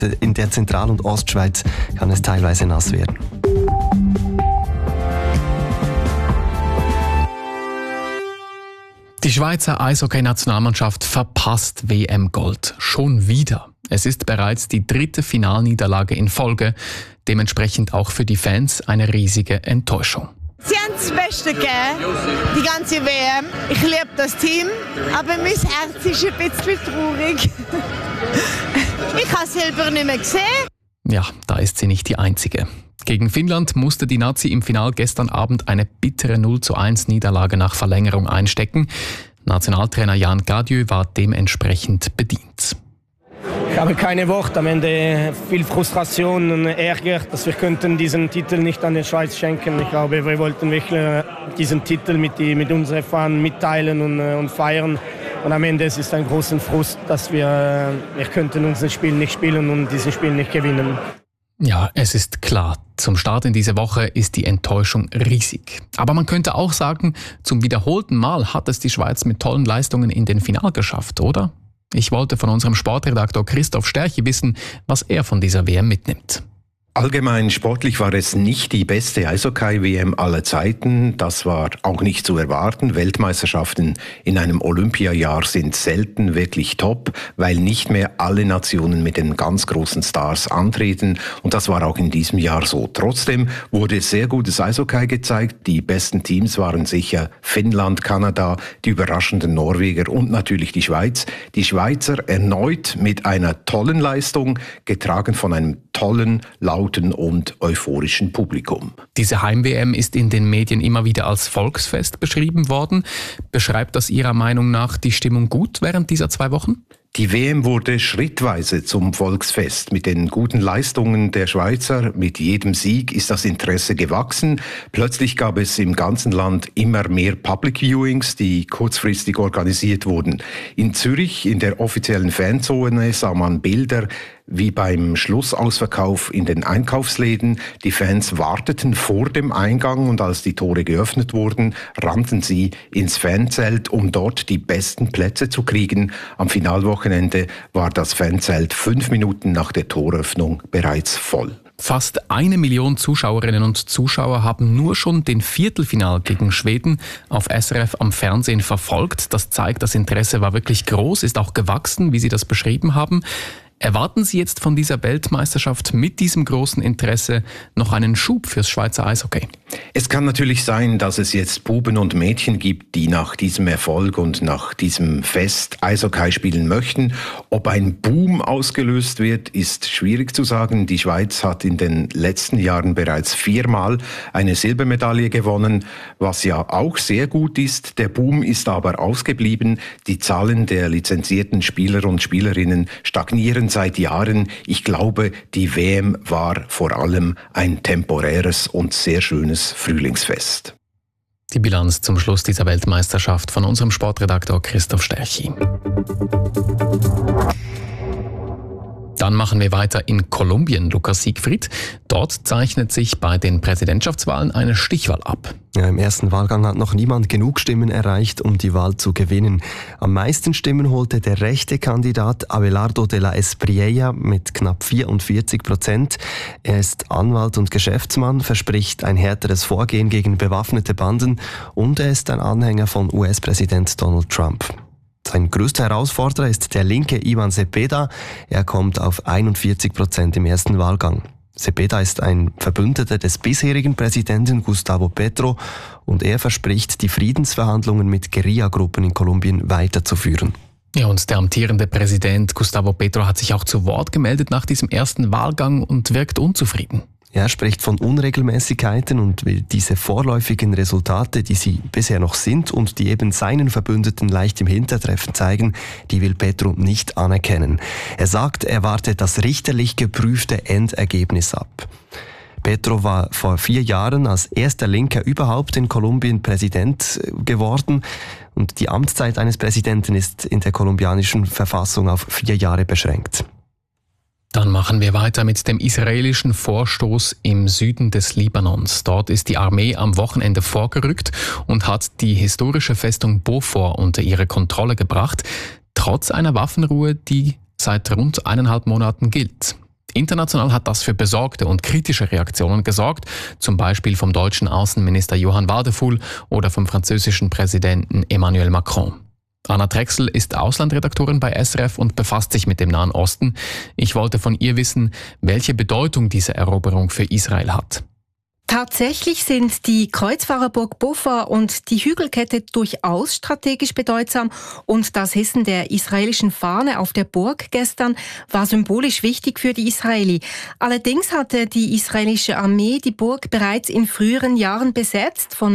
In der Zentral- und Ostschweiz kann es teilweise nass werden. Die Schweizer Eishockey-Nationalmannschaft verpasst WM-Gold. Schon wieder. Es ist bereits die 3. Finalniederlage in Folge. Dementsprechend auch für die Fans eine riesige Enttäuschung. Sie haben das Beste gegeben, die ganze WM. Ich liebe das Team, aber mein Herz ist ein bisschen traurig. Ich habe es selber nicht mehr gesehen. Ja, da ist sie nicht die Einzige. Gegen Finnland musste die Nazi im Finale gestern Abend eine bittere 0:1 Niederlage nach Verlängerung einstecken. Nationaltrainer Jan Gadieu war dementsprechend bedient. Ich habe keine Worte. Am Ende viel Frustration und Ärger, dass wir könnten diesen Titel nicht an die Schweiz schenken. Ich glaube, wir wollten wirklich diesen Titel mit unseren Fans mitteilen und feiern. Und am Ende ist es ein großer Frust, dass wir könnten unser Spiel nicht spielen und dieses Spiel nicht gewinnen. Ja, es ist klar, zum Start in diese Woche ist die Enttäuschung riesig. Aber man könnte auch sagen, zum wiederholten Mal hat es die Schweiz mit tollen Leistungen in den Final geschafft, oder? Ich wollte von unserem Sportredaktor Christoph Sterchi wissen, was er von dieser WM mitnimmt. Allgemein sportlich war es nicht die beste Eishockey-WM aller Zeiten. Das war auch nicht zu erwarten. Weltmeisterschaften in einem Olympiajahr sind selten wirklich top, weil nicht mehr alle Nationen mit den ganz großen Stars antreten. Und das war auch in diesem Jahr so. Trotzdem wurde sehr gutes Eishockey gezeigt. Die besten Teams waren sicher Finnland, Kanada, die überraschenden Norweger und natürlich die Schweiz. Die Schweizer erneut mit einer tollen Leistung, getragen von einem tollen, lauten und euphorischen Publikum. Diese Heim-WM ist in den Medien immer wieder als Volksfest beschrieben worden. Beschreibt das Ihrer Meinung nach die Stimmung gut während dieser 2 Wochen? Die WM wurde schrittweise zum Volksfest. Mit den guten Leistungen der Schweizer, mit jedem Sieg ist das Interesse gewachsen. Plötzlich gab es im ganzen Land immer mehr Public Viewings, die kurzfristig organisiert wurden. In Zürich, in der offiziellen Fanzone, sah man Bilder wie beim Schlussausverkauf in den Einkaufsläden. Die Fans warteten vor dem Eingang und als die Tore geöffnet wurden, rannten sie ins Fanzelt, um dort die besten Plätze zu kriegen. Am Finalwochenende war das Fanzelt 5 Minuten nach der Toröffnung bereits voll. Fast 1 Million Zuschauerinnen und Zuschauer haben nur schon den Viertelfinal gegen Schweden auf SRF am Fernsehen verfolgt. Das zeigt, das Interesse war wirklich groß, ist auch gewachsen, wie Sie das beschrieben haben. Erwarten Sie jetzt von dieser Weltmeisterschaft mit diesem großen Interesse noch einen Schub fürs Schweizer Eishockey? Es kann natürlich sein, dass es jetzt Buben und Mädchen gibt, die nach diesem Erfolg und nach diesem Fest Eishockey spielen möchten. Ob ein Boom ausgelöst wird, ist schwierig zu sagen. Die Schweiz hat in den letzten Jahren bereits 4-mal eine Silbermedaille gewonnen, was ja auch sehr gut ist. Der Boom ist aber ausgeblieben. Die Zahlen der lizenzierten Spieler und Spielerinnen stagnieren seit Jahren. Ich glaube, die WM war vor allem ein temporäres und sehr schönes Frühlingsfest. Die Bilanz zum Schluss dieser Weltmeisterschaft von unserem Sportredaktor Christoph Sterchi. Dann machen wir weiter in Kolumbien, Lukas Siegfried. Dort zeichnet sich bei den Präsidentschaftswahlen eine Stichwahl ab. Ja, im ersten Wahlgang hat noch niemand genug Stimmen erreicht, um die Wahl zu gewinnen. Am meisten Stimmen holte der rechte Kandidat Abelardo de la Espriella mit knapp 44%. Er ist Anwalt und Geschäftsmann, verspricht ein härteres Vorgehen gegen bewaffnete Banden und er ist ein Anhänger von US-Präsident Donald Trump. Sein größter Herausforderer ist der linke Ivan Cepeda. Er kommt auf 41% im ersten Wahlgang. Cepeda ist ein Verbündeter des bisherigen Präsidenten Gustavo Petro und er verspricht, die Friedensverhandlungen mit Guerillagruppen in Kolumbien weiterzuführen. Ja, und der amtierende Präsident Gustavo Petro hat sich auch zu Wort gemeldet nach diesem ersten Wahlgang und wirkt unzufrieden. Er spricht von Unregelmäßigkeiten und will diese vorläufigen Resultate, die sie bisher noch sind und die eben seinen Verbündeten leicht im Hintertreffen zeigen, die will Petro nicht anerkennen. Er sagt, er warte das richterlich geprüfte Endergebnis ab. Petro war vor 4 Jahren als erster Linker überhaupt in Kolumbien Präsident geworden und die Amtszeit eines Präsidenten ist in der kolumbianischen Verfassung auf 4 Jahre beschränkt. Dann machen wir weiter mit dem israelischen Vorstoß im Süden des Libanons. Dort ist die Armee am Wochenende vorgerückt und hat die historische Festung Beaufort unter ihre Kontrolle gebracht, trotz einer Waffenruhe, die seit rund 1,5 Monaten gilt. International hat das für besorgte und kritische Reaktionen gesorgt, zum Beispiel vom deutschen Außenminister Johann Wadefull oder vom französischen Präsidenten Emmanuel Macron. Anna Drechsel ist Auslandredaktorin bei SRF und befasst sich mit dem Nahen Osten. Ich wollte von ihr wissen, welche Bedeutung diese Eroberung für Israel hat. Tatsächlich sind die Kreuzfahrerburg Bofar und die Hügelkette durchaus strategisch bedeutsam und das Hissen der israelischen Fahne auf der Burg gestern war symbolisch wichtig für die Israeli. Allerdings hatte die israelische Armee die Burg bereits in früheren Jahren besetzt, von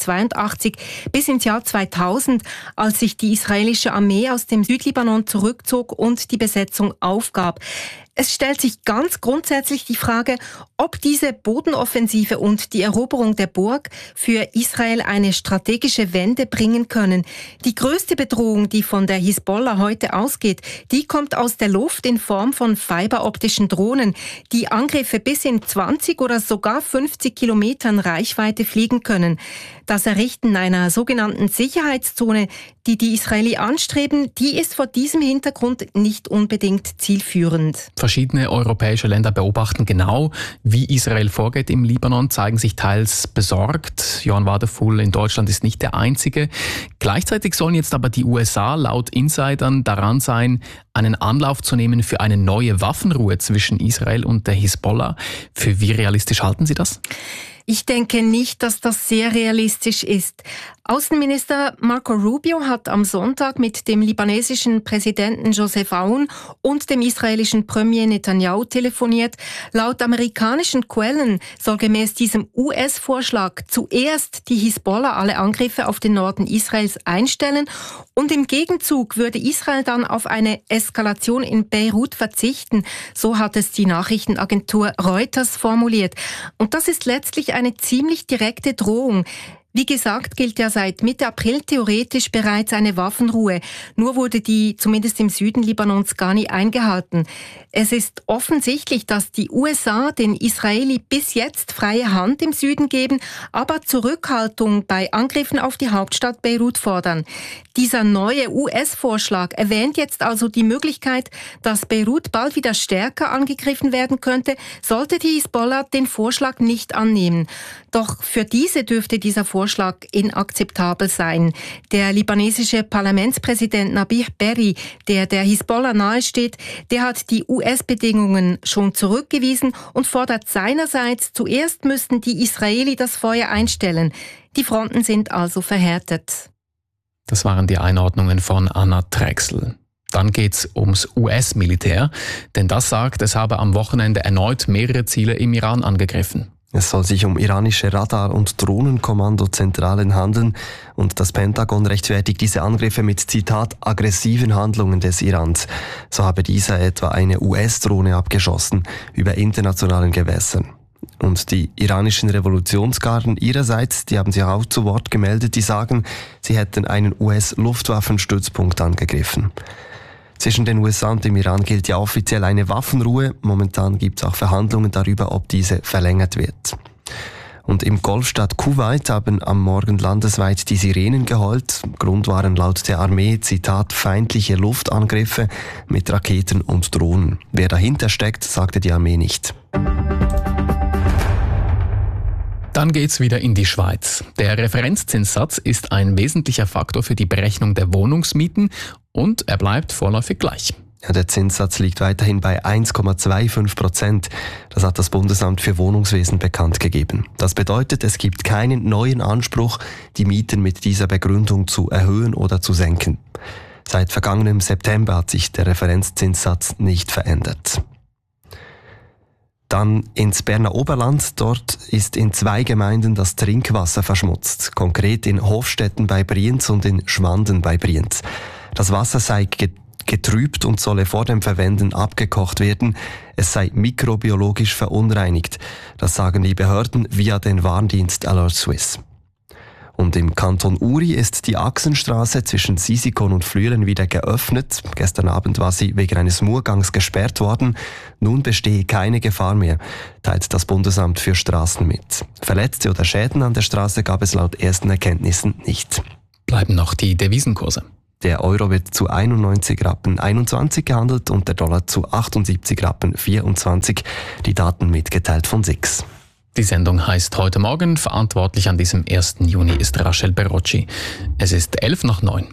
1982 bis ins Jahr 2000, als sich die israelische Armee aus dem Südlibanon zurückzog und die Besetzung aufgab. Es stellt sich ganz grundsätzlich die Frage, ob diese Bodenoffensive und die Eroberung der Burg für Israel eine strategische Wende bringen können. Die größte Bedrohung, die von der Hisbollah heute ausgeht, die kommt aus der Luft in Form von fiberoptischen Drohnen, die Angriffe bis in 20 oder sogar 50 Kilometern Reichweite fliegen können. Das Errichten einer sogenannten Sicherheitszone, die die Israeli anstreben, die ist vor diesem Hintergrund nicht unbedingt zielführend. Verschiedene europäische Länder beobachten genau, wie Israel vorgeht im Libanon, zeigen sich teils besorgt. Johann Wadefull in Deutschland ist nicht der Einzige. Gleichzeitig sollen jetzt aber die USA laut Insidern daran sein, einen Anlauf zu nehmen für eine neue Waffenruhe zwischen Israel und der Hisbollah. Für wie realistisch halten Sie das? Ich denke nicht, dass das sehr realistisch ist. Außenminister Marco Rubio hat am Sonntag mit dem libanesischen Präsidenten Joseph Aoun und dem israelischen Premier Netanyahu telefoniert. Laut amerikanischen Quellen soll gemäß diesem US-Vorschlag zuerst die Hisbollah alle Angriffe auf den Norden Israels einstellen und im Gegenzug würde Israel dann auf eine Eskalation in Beirut verzichten. So hat es die Nachrichtenagentur Reuters formuliert. Und das ist letztlich eine ziemlich direkte Drohung. Wie gesagt, gilt ja seit Mitte April theoretisch bereits eine Waffenruhe. Nur wurde die zumindest im Süden Libanons gar nie eingehalten. Es ist offensichtlich, dass die USA den Israeli bis jetzt freie Hand im Süden geben, aber Zurückhaltung bei Angriffen auf die Hauptstadt Beirut fordern. Dieser neue US-Vorschlag erwähnt jetzt also die Möglichkeit, dass Beirut bald wieder stärker angegriffen werden könnte, sollte die Hisbollah den Vorschlag nicht annehmen. Doch für diese dürfte dieser Vorschlag inakzeptabel sein. Der libanesische Parlamentspräsident Nabih Berri, der Hisbollah nahesteht, der hat die US-Bedingungen schon zurückgewiesen und fordert seinerseits, zuerst müssten die Israeli das Feuer einstellen. Die Fronten sind also verhärtet. Das waren die Einordnungen von Anna Drechsel. Dann geht's ums US-Militär, denn das sagt, es habe am Wochenende erneut mehrere Ziele im Iran angegriffen. Es soll sich um iranische Radar- und Drohnenkommandozentralen handeln und das Pentagon rechtfertigt diese Angriffe mit, Zitat, aggressiven Handlungen des Irans. So habe dieser etwa eine US-Drohne abgeschossen über internationalen Gewässern. Und die iranischen Revolutionsgarden ihrerseits, die haben sich auch zu Wort gemeldet, die sagen, sie hätten einen US-Luftwaffenstützpunkt angegriffen. Zwischen den USA und dem Iran gilt ja offiziell eine Waffenruhe. Momentan gibt es auch Verhandlungen darüber, ob diese verlängert wird. Und im Golfstaat Kuwait haben am Morgen landesweit die Sirenen geheult. Grund waren laut der Armee, Zitat, feindliche Luftangriffe mit Raketen und Drohnen. Wer dahinter steckt, sagte die Armee nicht. Dann geht's wieder in die Schweiz. Der Referenzzinssatz ist ein wesentlicher Faktor für die Berechnung der Wohnungsmieten und er bleibt vorläufig gleich. Ja, der Zinssatz liegt weiterhin bei 1,25%. Das hat das Bundesamt für Wohnungswesen bekannt gegeben. Das bedeutet, es gibt keinen neuen Anspruch, die Mieten mit dieser Begründung zu erhöhen oder zu senken. Seit vergangenem September hat sich der Referenzzinssatz nicht verändert. Dann ins Berner Oberland. Dort ist in 2 Gemeinden das Trinkwasser verschmutzt. Konkret in Hofstetten bei Brienz und in Schwanden bei Brienz. Das Wasser sei getrübt und solle vor dem Verwenden abgekocht werden. Es sei mikrobiologisch verunreinigt. Das sagen die Behörden via den Warndienst Alert Swiss. Und im Kanton Uri ist die Achsenstraße zwischen Sisikon und Flüelen wieder geöffnet. Gestern Abend war sie wegen eines Murgangs gesperrt worden. Nun bestehe keine Gefahr mehr, teilt das Bundesamt für Straßen mit. Verletzte oder Schäden an der Straße gab es laut ersten Erkenntnissen nicht. Bleiben noch die Devisenkurse. Der Euro wird zu 91 Rappen 21 gehandelt und der Dollar zu 78 Rappen 24. Die Daten mitgeteilt von SIX. Die Sendung heißt «Heute Morgen». Verantwortlich an diesem 1. Juni ist Rachel Berocci. Es ist 8:11.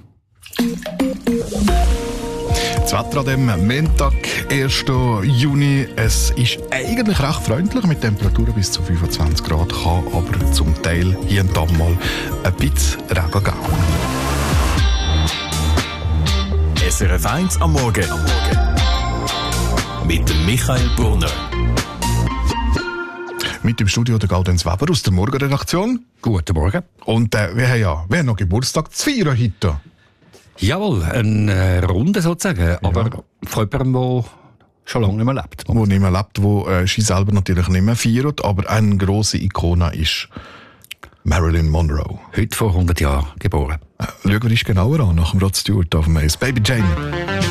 Das Wetter an dem Montag, 1. Juni. Es ist eigentlich recht freundlich mit Temperaturen bis zu 25 Grad, kann aber zum Teil hier und da mal ein bisschen Regen geben. SRF 1 am Morgen. Mit dem Michael Brunner. Mit im Studio der Gaudenz Weber aus der Morgenredaktion. Guten Morgen. Und wir haben noch Geburtstag zu feiern heute. Jawohl, eine Runde sozusagen, aber von jemandem, der schon lange nicht mehr lebt. Wo nicht mehr lebt, wo sie selber natürlich nicht mehr feiert, aber eine grosse Ikone ist Marilyn Monroe. Heute vor 100 Jahren geboren. Schauen wir uns genauer an nach dem Rod Stewart auf dem Ace. Baby Jane.